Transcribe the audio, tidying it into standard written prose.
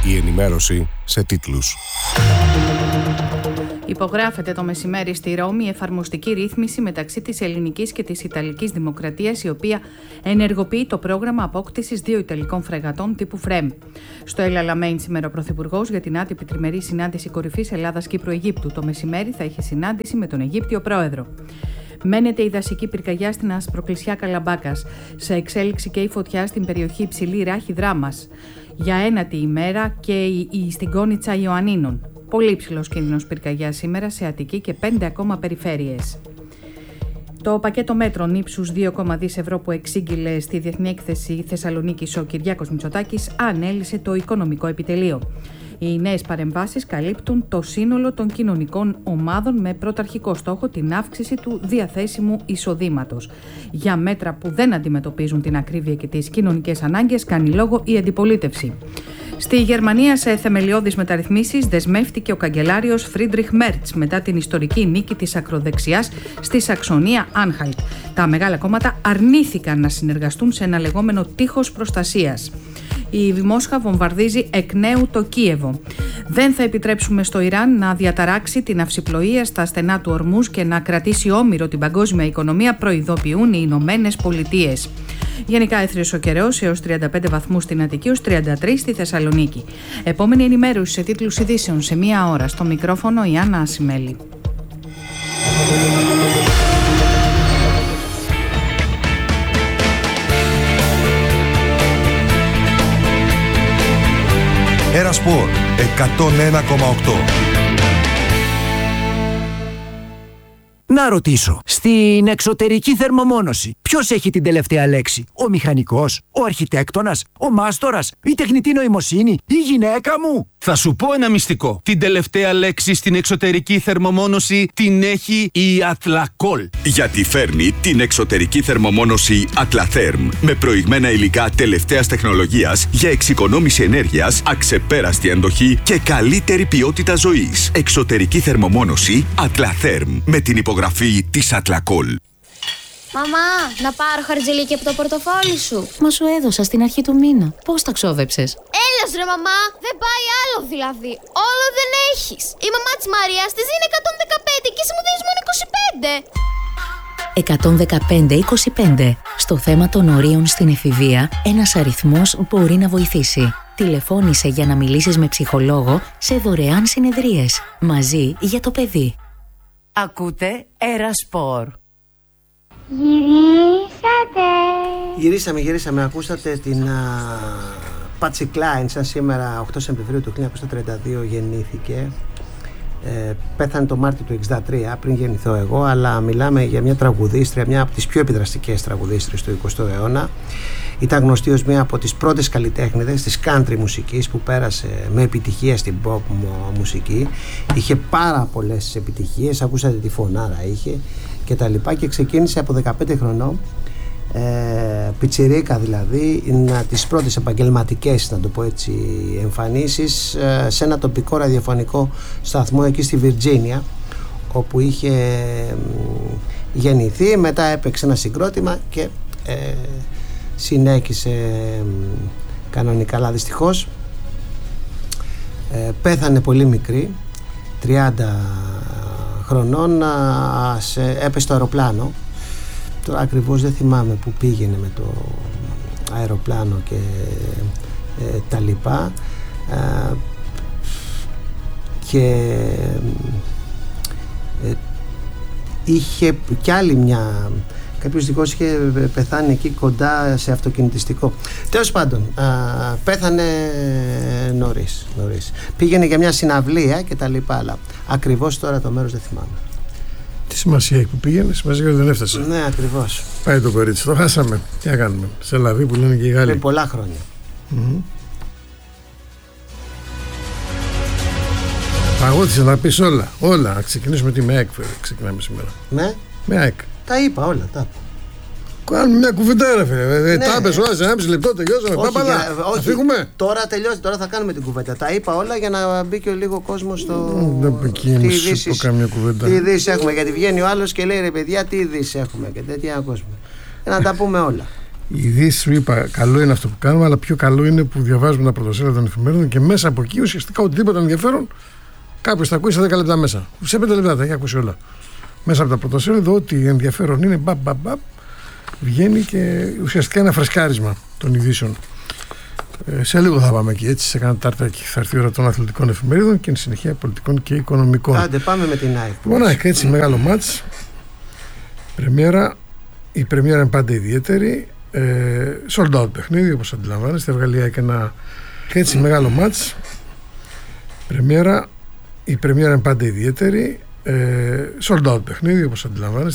Η ενημέρωση σε τίτλους. Υπογράφεται το μεσημέρι στη Ρώμη η εφαρμοστική ρύθμιση μεταξύ της ελληνικής και της ιταλικής δημοκρατίας, η οποία ενεργοποιεί το πρόγραμμα απόκτησης 2 ιταλικών φρεγατών τύπου ΦΡΕΜ. Στο El Alamein σήμερα ο Πρωθυπουργός για την άτυπη τριμερή συνάντηση κορυφής Ελλάδας-Κύπρου-Αιγύπτου. Το μεσημέρι θα έχει συνάντηση με τον Αιγύπτιο Πρόεδρο. Μένεται η δασική πυρκαγιά στην Ασπροκλεισιά Καλαμπάκας. Σε εξέλιξη και η φωτιά στην περιοχή Υψηλή Ράχη Δράμας. Για ένατη ημέρα και στην Κόνιτσα Ιωαννίνων. Πολύ υψηλός κίνδυνος πυρκαγιάς σήμερα σε Αττική και 5 ακόμα περιφέρειες. Το πακέτο μέτρων ύψους 2,2 ευρώ που εξήγηλε στη Διεθνή Έκθεση Θεσσαλονίκης ο Κυριάκος Μητσοτάκης ανέλυσε το οικονομικό επιτελείο. Οι νέες παρεμβάσεις καλύπτουν το σύνολο των κοινωνικών ομάδων με πρωταρχικό στόχο την αύξηση του διαθέσιμου εισοδήματος. Για μέτρα που δεν αντιμετωπίζουν την ακρίβεια και τις κοινωνικές ανάγκες κάνει λόγο η αντιπολίτευση. Στη Γερμανία, σε θεμελιώδεις μεταρρυθμίσεις, δεσμεύτηκε ο καγκελάριος Φρίντριχ Μέρτς μετά την ιστορική νίκη της ακροδεξιάς στη Σαξονία Άνχαλτ. Τα μεγάλα κόμματα αρνήθηκαν να συνεργαστούν σε ένα λεγόμενο τείχος προστασίας. Η Μόσχα βομβαρδίζει εκ νέου το Κίεβο. Δεν θα επιτρέψουμε στο Ιράν να διαταράξει την αυσιπλοεία στα στενά του Ορμούζ και να κρατήσει όμηρο την παγκόσμια οικονομία, προειδοποιούν οι Ηνωμένες Πολιτείες. Γενικά έθριος ο καιρός έως 35 βαθμούς στην Αττική, ως 33 στη Θεσσαλονίκη. Επόμενη ενημέρωση σε τίτλους ειδήσεων σε 1 ώρα. Στο μικρόφωνο η Άννα Ασημέλη. Ένα Σπορ 101,8. Να ρωτήσω, στην εξωτερική θερμομόνωση ποιος έχει την τελευταία λέξη? Ο μηχανικός, ο αρχιτέκτονας, ο μάστορας, η τεχνητή νοημοσύνη, η γυναίκα μου? Θα σου πω ένα μυστικό. Την τελευταία λέξη στην εξωτερική θερμομόνωση την έχει η Athlacol. Γιατί φέρνει την εξωτερική θερμομόνωση Atlatherm με προηγμένα υλικά τελευταίας τεχνολογίας για εξοικονόμηση ενέργειας, αξεπέραστη αντοχή και καλύτερη ποιότητα ζωής. Εξωτερική θερμομόνωση Atlatherm με την υπογραφή της Athlacol. Μαμά, να πάρω χαρτζηλίκι από το πορτοφόλι σου. Μα σου έδωσα στην αρχή του μήνα. Πώς τα ξόδεψες? Έλας ρε μαμά, δεν πάει άλλο δηλαδή. Όλο δεν έχεις. Η μαμά της Μαρίας της είναι 115 και εσύ μου δίνεις μόνο 25. 115-25. Στο θέμα των ορίων στην εφηβεία, ένας αριθμός μπορεί να βοηθήσει. Τηλεφώνησε για να μιλήσεις με ψυχολόγο σε δωρεάν συνεδρίες. Μαζί για το παιδί. Ακούτε Ερασπορ. Γυρίσαμε. Ακούσατε την Patsy Cline, σαν σήμερα 8 Σεπτεμβρίου του 1932 γεννήθηκε. Πέθανε το Μάρτιο του 1963, πριν γεννηθώ εγώ, αλλά μιλάμε για μια τραγουδίστρια, μια από τις πιο επιδραστικές τραγουδίστριες του 20ου αιώνα. Ήταν γνωστή ως μια από τις πρώτες καλλιτέχνηδες της country μουσικής που πέρασε με επιτυχία στην pop μουσική. Είχε πάρα πολλές επιτυχίες, ακούσατε τη φωνάρα είχε και τα λοιπά, και ξεκίνησε από 15 χρονών, πιτσιρίκα δηλαδή, τις πρώτες επαγγελματικές, να το πω έτσι, εμφανίσεις σε ένα τοπικό ραδιοφωνικό σταθμό εκεί στη Βιρτζίνια, όπου είχε γεννηθεί. Μετά έπαιξε ένα συγκρότημα και συνέχισε κανονικά, αλλά δυστυχώς πέθανε πολύ μικρή, 30 χρονών, έπεσε στο αεροπλάνο. Τώρα ακριβώς δεν θυμάμαι που πήγαινε με το αεροπλάνο και τα λοιπά, και είχε κι άλλη μια, κάποιος δικός είχε πεθάνει εκεί κοντά σε αυτοκινητιστικό. Τέλος πάντων, πέθανε νωρίς. Πήγαινε για μια συναυλία και τα λοιπά, αλλά ακριβώς τώρα το μέρος δεν θυμάμαι. Τι σημασία έχει που πήγαινε? Σημασία ότι δεν έφτασε. Ναι, ακριβώς. Πάει το κορίτσι, το χάσαμε. Τι να κάνουμε? Σε λαβή που λένε και οι Γάλλοι. Με πολλά χρόνια. Αγώτησε να πεις όλα. Να ξεκινήσουμε τη ΜΕΑΚ. Ξεκινάμε σήμερα. Ναι. ΜΕΑΚ. Τα είπα όλα. Κάνουμε μια κουβεντάρα, φίλε. Τα είπες όλα σε 1,5 λεπτό, τελειώσαμε. Όχι, φύγουμε. Τώρα τελειώσει, τώρα θα κάνουμε την κουβέντα. Τα είπα όλα για να μπει και λίγο κόσμο στο. Τι ειδήσεις έχουμε. Γιατί βγαίνει ο άλλος και λέει ρε παιδιά, τι ειδήσεις έχουμε και τέτοια κόσμο. Να τα πούμε όλα. Οι ειδήσεις σου είπα, καλό είναι αυτό που κάνουμε, αλλά πιο καλό είναι που διαβάζουμε τα πρωτοσέλιδα των εφημερίδων και μέσα από εκεί ουσιαστικά οτιδήποτε ενδιαφέρον κάποιος θα ακούσει σε 10 λεπτά μέσα. Σε 5 λεπτά τα έχει ακούσει όλα. Μέσα από τα πρωτοσέλιδα, ό,τι ενδιαφέρον είναι, βγαίνει και ουσιαστικά ένα φρεσκάρισμα των ειδήσεων. Σε λίγο θα πάμε εκεί, έτσι, σε κάνα Τετάρτη θα έρθει η ώρα των αθλητικών εφημερίδων και εν συνεχεία πολιτικών και οικονομικών. Άντε, πάμε με την ΑΕΚ. Λοιπόν, έτσι, μεγάλο μάτς. Η πρεμιέρα είναι πάντα ιδιαίτερη. Sold out παιχνίδι, όπως αντιλαμβάνεστε. Έβγαλε η ΑΕΚ ένα έτσι μεγάλο μάτς. Η πρεμιέρα είναι πάντα ιδιαίτερη. Sold out παιχνίδι, όπως αντιλαμβάνεστε.